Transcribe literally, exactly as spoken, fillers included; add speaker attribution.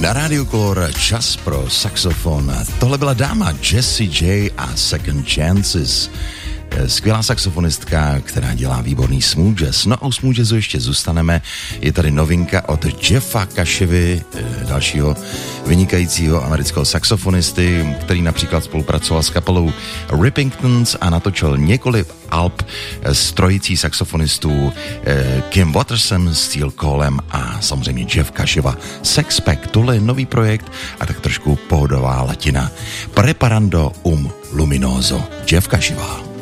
Speaker 1: Na Rádiu Color čas pro saxofon. Tohle byla dáma Jessie J a Second Chances. Skvělá saxofonistka, která dělá výborný smooth jazz. No a u smooth jazzu ještě zůstaneme. Je tady novinka od Jeffa Cashevy, dalšího vynikajícího amerického saxofonisty, který například spolupracoval s kapelou Rippingtons a natočil několik alb s trojicí saxofonistů Kim Wattersem, Steel Colem a samozřejmě Jeff Casheva. Sexpack, tohle je nový projekt a tak trošku pohodová latina. Preparando um luminoso. Jeff Casheva.